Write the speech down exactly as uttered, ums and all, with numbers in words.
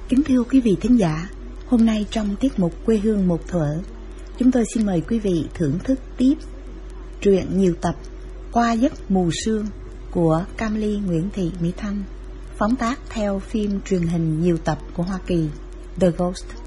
Kính thưa quý vị thính giả, hôm nay trong tiết mục Quê hương một thuở, chúng tôi xin mời quý vị thưởng thức tiếp truyện nhiều tập Qua giấc mù sương của Cam Ly Nguyễn Thị Mỹ Thanh, phóng tác theo phim truyền hình nhiều tập của Hoa Kỳ The Ghost.